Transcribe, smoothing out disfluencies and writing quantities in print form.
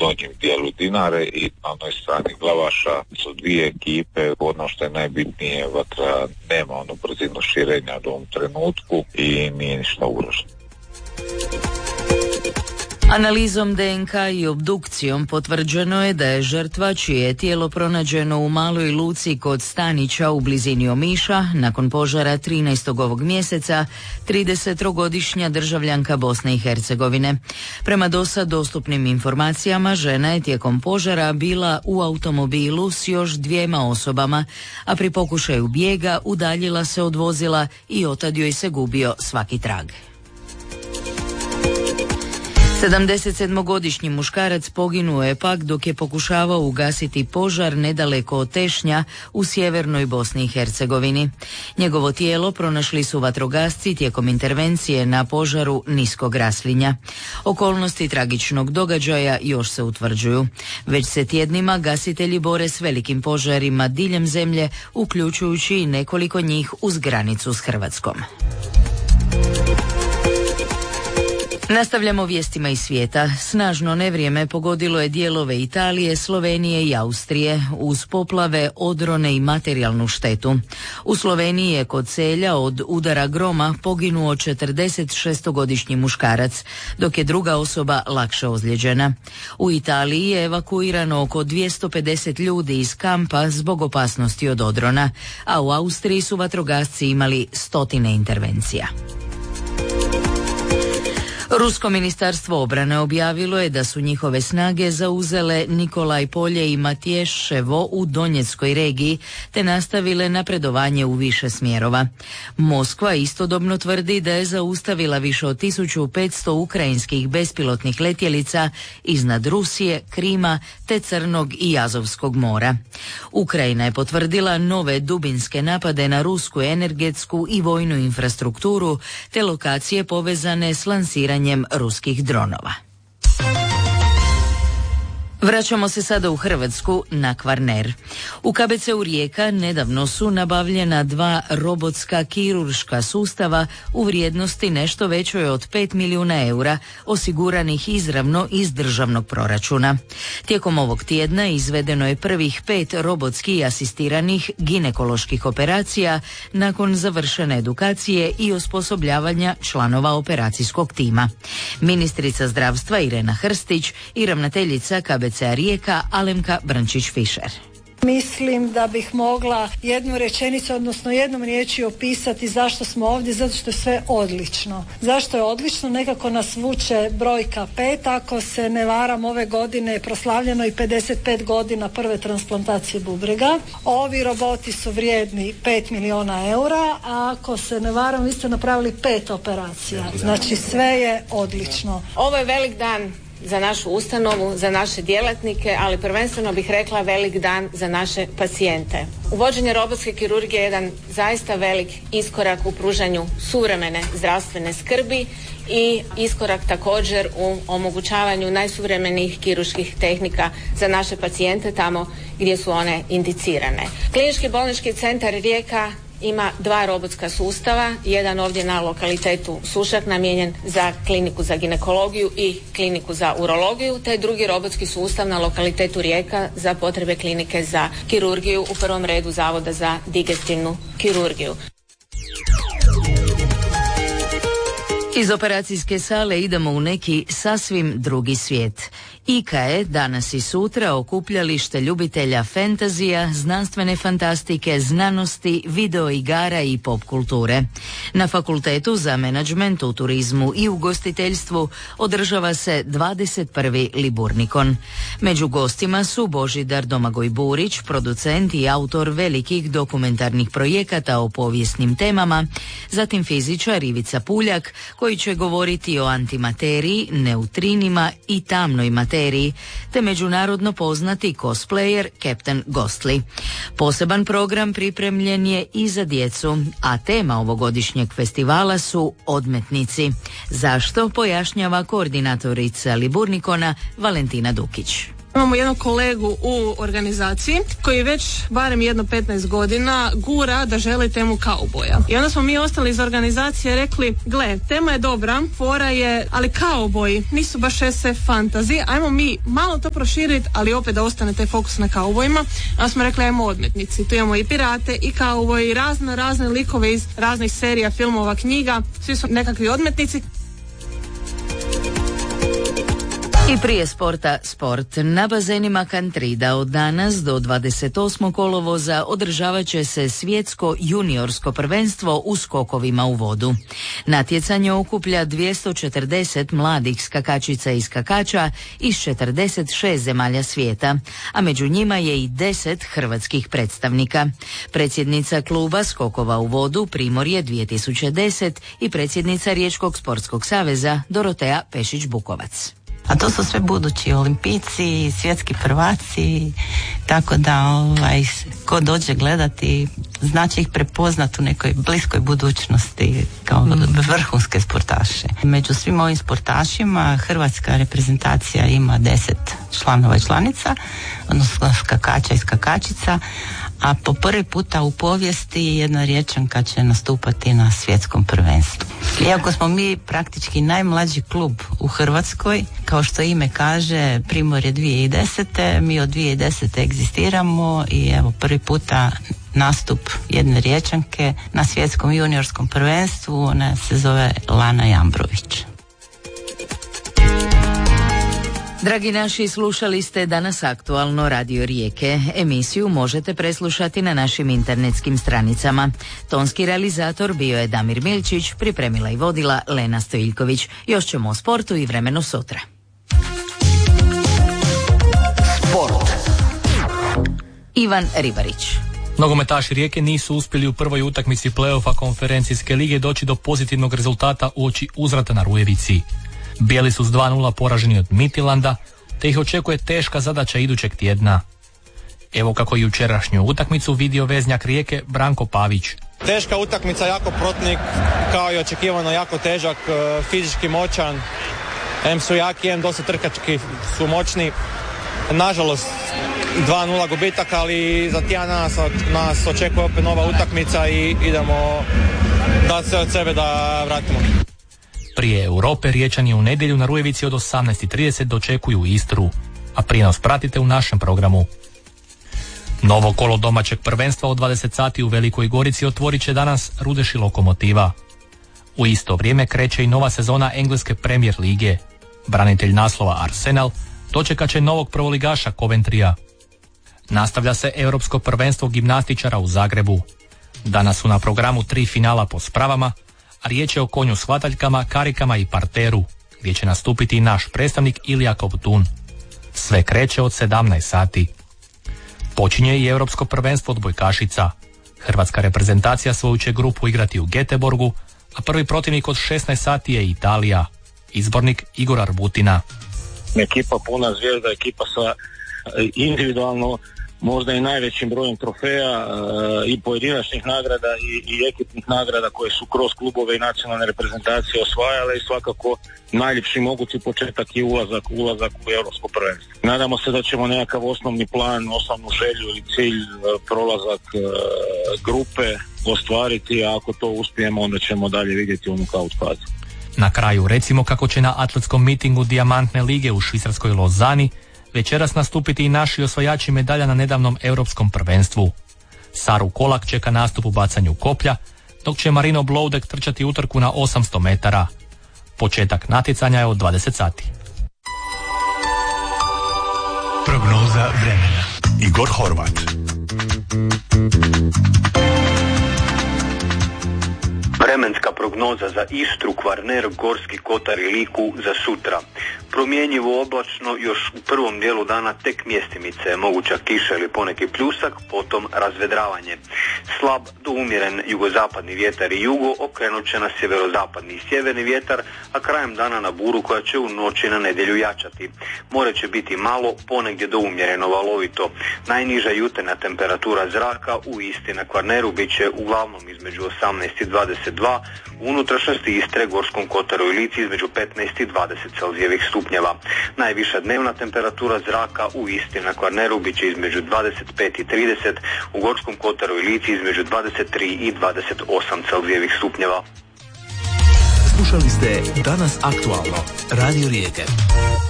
donjem dijelu Dinare i na onoj strani Glavaša su dvije ekipe. Ono što je najbitnije, vatra nema onu brzinu širenja u ovom trenutku i nije ništa ugroženo. Analizom DNK i obdukcijom potvrđeno je da je žrtva, čije je tijelo pronađeno u Maloj Luci kod Stanića u blizini Omiša nakon požara 13. ovog mjeseca, 33-godišnja državljanka Bosne i Hercegovine. Prema dosad dostupnim informacijama, žena je tijekom požara bila u automobilu s još 2 osobama, a pri pokušaju bijega udaljila se od vozila i otad joj se gubio svaki trag. 77-godišnji muškarac poginuo je pak dok je pokušavao ugasiti požar nedaleko od Tešnja u sjevernoj Bosni i Hercegovini. Njegovo tijelo pronašli su vatrogasci tijekom intervencije na požaru Niskog Raslinja. Okolnosti tragičnog događaja još se utvrđuju. Već se tjednima gasitelji bore s velikim požarima diljem zemlje, uključujući i nekoliko njih uz granicu s Hrvatskom. Nastavljamo vijestima iz svijeta. Snažno nevrijeme pogodilo je dijelove Italije, Slovenije i Austrije uz poplave, odrone i materijalnu štetu. U Sloveniji je kod Celja od udara groma poginuo 46-godišnji muškarac, dok je druga osoba lakše ozlijeđena. U Italiji je evakuirano oko 250 ljudi iz kampa zbog opasnosti od odrona, a u Austriji su vatrogasci imali 100 intervencija. Rusko ministarstvo obrane objavilo je da su njihove snage zauzele Nikolaj Polje i Matješevo u Donjeckoj regiji te nastavile napredovanje u više smjerova. Moskva istodobno tvrdi da je zaustavila više od 1500 ukrajinskih bespilotnih letjelica iznad Rusije, Krima te Crnog i Azovskog mora. Ukrajina je potvrdila nove dubinske napade na rusku energetsku i vojnu infrastrukturu te lokacije povezane s lansiranjem ruskih dronova. Vraćamo se sada u Hrvatsku na Kvarner. U KBC-u Rijeka nedavno su nabavljena 2 robotska kirurška sustava u vrijednosti nešto većoj od 5 milijuna eura, osiguranih izravno iz državnog proračuna. Tijekom ovog tjedna izvedeno je prvih 5 robotski asistiranih ginekoloških operacija nakon završene edukacije i osposobljavanja članova operacijskog tima. Ministrica zdravstva Irena Hrstić i ravnateljica KBC Rijeka Alemka Brnčić-Fišer. Mislim da bih mogla jednu rečenicu, odnosno jednom riječju opisati zašto smo ovdje, zato što je sve odlično. Zašto je odlično? Nekako nas vuče brojka 5, ako se ne varam ove godine je proslavljeno i 55 godina prve transplantacije bubrega. Ovi roboti su vrijedni 5 milijuna eura, a ako se ne varam vi ste napravili 5 operacija. Znači sve je odlično. Ovo je velik dan za našu ustanovu, za naše djelatnike, ali prvenstveno bih rekla velik dan za naše pacijente. Uvođenje robotske kirurgije je jedan zaista velik iskorak u pružanju suvremene zdravstvene skrbi i iskorak također u omogućavanju najsuvremenijih kirurških tehnika za naše pacijente tamo gdje su one indicirane. Klinički bolnički centar Rijeka ima 2 robotska sustava, jedan ovdje na lokalitetu Sušak namijenjen za kliniku za ginekologiju i kliniku za urologiju, te drugi robotski sustav na lokalitetu Rijeka za potrebe klinike za kirurgiju, u prvom redu Zavoda za digestivnu kirurgiju. Iz operacijske sale idemo u neki sasvim drugi svijet. IKA je danas i sutra okupljalište ljubitelja fentazija, znanstvene fantastike, znanosti, videoigara i pop kulture. Na Fakultetu za menadžment u turizmu i ugostiteljstvu održava se 21. Liburnikon. Među gostima su Božidar Domagoj-Burić, producent i autor velikih dokumentarnih projekata o povijesnim temama, zatim fizičar Ivica Puljak, koji će govoriti o antimateriji, neutrinima i tamnoj materiji, te međunarodno poznati cosplayer Captain Ghostly. Poseban program pripremljen je i za djecu, a tema ovogodišnjeg festivala su odmetnici. Zašto, pojašnjava koordinatorica Liburnikona Valentina Dukić. Imamo jednog kolegu u organizaciji koji već barem jedno 15 godina gura da želi temu kauboja. I onda smo mi ostali iz organizacije rekli, gle, tema je dobra, fora je, ali kauboji nisu baš SF fantasy, ajmo mi malo to proširiti, ali opet da ostane taj fokus na kaubojima. A smo rekli, ajmo odmetnici. Tu imamo i pirate, i kauboji, razne likove iz raznih serija, filmova, knjiga, svi su nekakvi odmetnici. I prije sporta, sport. Na bazenima Kantrida od danas do 28. kolovoza održavat će se svjetsko juniorsko prvenstvo u skokovima u vodu. Natjecanje okuplja 240 mladih skakačica i skakača iz 46 zemalja svijeta, a među njima je i 10 hrvatskih predstavnika. Predsjednica kluba skokova u vodu Primorje 2010 i predsjednica Riječkog sportskog saveza Dorotea Pešić-Bukovac. A to su sve budući olimpijci, svjetski prvaci, tako da ko dođe gledati znači ih prepoznati u nekoj bliskoj budućnosti kao vrhunske sportaše. Među svim ovim sportašima hrvatska reprezentacija ima 10 članova i članica, odnosno skakača i skakačica, a po prvi puta u povijesti jedna Riječanka će nastupati na svjetskom prvenstvu. Iako smo mi praktički najmlađi klub u Hrvatskoj, kao što ime kaže, Primorje 2010. Mi od 2010. egzistiramo i evo prvi puta nastup jedne Riječanke na svjetskom juniorskom prvenstvu, ona se zove Lana Jambrović. Dragi naši, slušali ste danas aktualno Radio Rijeke. Emisiju možete preslušati na našim internetskim stranicama. Tonski realizator bio je Damir Milčić, pripremila i vodila Lena Stojiljković. Još ćemo o sportu i vremenu sutra. Sport. Ivan Ribarić. Nogometaši Rijeke nisu uspjeli u prvoj utakmici play-offa konferencijske lige doći do pozitivnog rezultata uoči uzvrata na Rujevici. Bijeli su s 2:0 poraženi od Midtjylanda, te ih očekuje teška zadaća idućeg tjedna. Evo kako jučerašnju utakmicu vidio veznjak Rijeke Branko Pavić. Teška utakmica, jako protivnik, kao i očekivano jako težak, fizički moćan, em su jaki, em dosta trkački su moćni. Nažalost 2:0 gubitak, ali za tjedan nas očekuje opet nova utakmica i idemo dati sve od sebe da vratimo. Prije Europe Riječani u nedjelju na Rujevici od 18:30 dočekuju Istru, a prijenos pratite u našem programu. Novo kolo domaćeg prvenstva od 20 sati u Velikoj Gorici otvorit će danas Rudeš i Lokomotiva. U isto vrijeme kreće i nova sezona engleske Premier lige. Branitelj naslova Arsenal dočekat će novog prvoligaša Coventrya. Nastavlja se europsko prvenstvo gimnastičara u Zagrebu. Danas su na programu 3 finala po spravama, a riječ je o konju s hvataljkama, karikama i parteru, gdje će nastupiti i naš predstavnik Ilija Kovtun. Sve kreće od 17 sati. Počinje i europsko prvenstvo odbojkašica. Hrvatska reprezentacija svoju će grupu igrati u Göteborgu, a prvi protivnik od 16 sati je Italija. Izbornik Igor Arbutina. Ekipa puna zvijezda, ekipa sa individualno možda i najvećim brojem trofeja i pojedinačnih nagrada i ekipnih nagrada koje su kroz klubove i nacionalne reprezentacije osvajale i svakako najljepši mogući početak i ulazak u europsko prvenstvo. Nadamo se da ćemo nekakav osnovni plan, osnovnu želju ili cilj, prolazak grupe ostvariti, a ako to uspijemo onda ćemo dalje vidjeti u knockout fazu. Na kraju recimo kako će na atletskom mitingu Dijamantne lige u švicarskoj Lozani večeras nastupiti i naši osvajači medalja na nedavnom europskom prvenstvu. Saru Kolak čeka nastup u bacanju koplja, dok će Marino Bloudek trčati utrku na 800 metara. Početak natjecanja je od 20 sati. Prognoza vremena. Igor Horvat. Vremenska prognoza za Istru, Kvarner, Gorski kotar i Liku za sutra. Promjenjivo oblačno, još u prvom dijelu dana tek mjestimice, moguća kiša ili poneki pljusak, potom razvedravanje. Slab do umjeren jugozapadni vjetar i jugo okrenut će na sjeverozapadni i sjeverni vjetar, a krajem dana na buru koja će u noći na nedjelju jačati. More će biti malo, ponegdje do umjereno valovito. Najniža jutarnja temperatura zraka u Istri na Kvarneru bit će uglavnom između 18 i 22, 2, u unutrašnjosti Istre, Gorskom kotaru i Lici između 15 i 20 Celzijevih stupnjeva. Najviša dnevna temperatura zraka u Istri na Kvarneru bit će između 25 i 30, u Gorskom kotaru i Lici između 23 i 28 Celzijevih stupnjeva. Slušali ste Danas aktualno, Radio Rijeke.